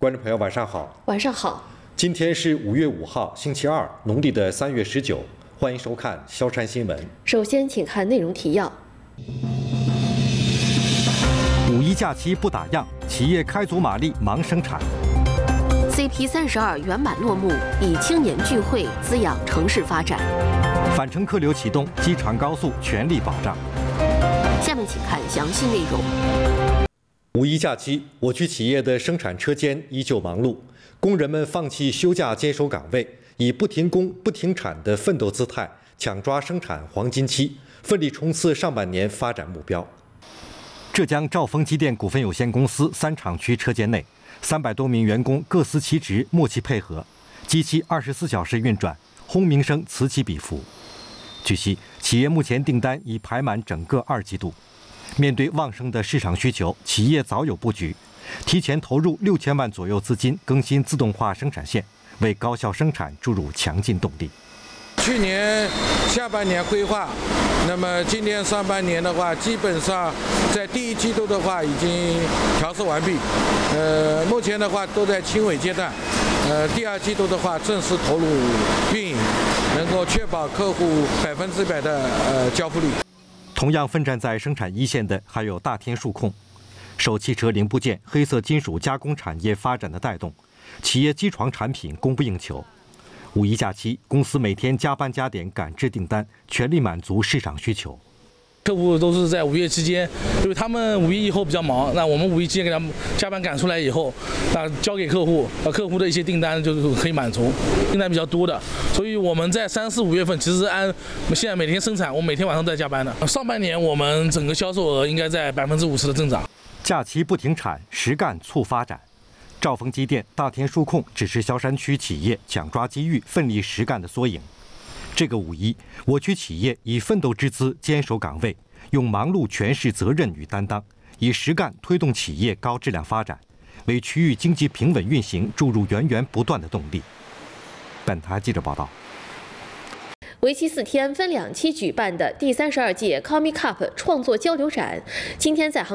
观众朋友，晚上好。 晚上好。 今天是5月5号，星期二，农历的3月19。欢迎收看萧山新闻。 首先，请看内容提要。 五一假期不打烊，企业开足马力忙生产。 CP32圆满落幕，以青年聚会滋养城市发展。 返程客流启动，机场高速全力保障。 下面请看详细内容。 五一假期，我区企业的生产车间依旧忙碌，工人们放弃休假坚守岗位，以不停工、不停产的奋斗姿态，抢抓生产黄金期，奋力冲刺上半年发展目标。 浙江兆丰机电股份有限公司3厂区车间内，300多名员工各司其职，默契配合，机器24小时运转，轰鸣声此起彼伏。据悉，企业目前订单已排满整个2季度。面对旺盛的市场需求，企业早有布局，提前投入6000万左右资金更新自动化生产线，为高效生产注入强劲动力。 去年下半年规划，那么今年上半年的话，基本上在第1季度的话已经调试完毕，目前的话都在轻尾阶段，第2季度的话正式投入运营，能够确保客户100%的交付率。 同样奋战在生产一线的还有大天数控，受汽车零部件、黑色金属加工产业发展的带动，企业机床产品供不应求。五一假期，公司每天加班加点赶制订单，全力满足市场需求。 客户都是在5月期间，因为他们5一以后比较忙，那我们5一期间给他们加班赶出来以后，那交给客户，客户的一些订单就是可以满足，订单比较多的，所以我们在3、4、5月份，其实现在每天生产，我们每天晚上都在加班的。上半年我们整个销售额应该在50%的增长。 假期不停产，实干促发展。兆丰机电、大天数控只是萧山区企业抢抓机遇、奋力实干的缩影。这个五一，我区企业以奋斗之姿坚守岗位，用忙碌诠释责任与担当，以实干推动企业高质量发展，为区域经济平稳运行注入源源不断的动力。本台记者报道。 为期4天、分2期举办的第32届 Comic Cup 创作交流展，今天在杭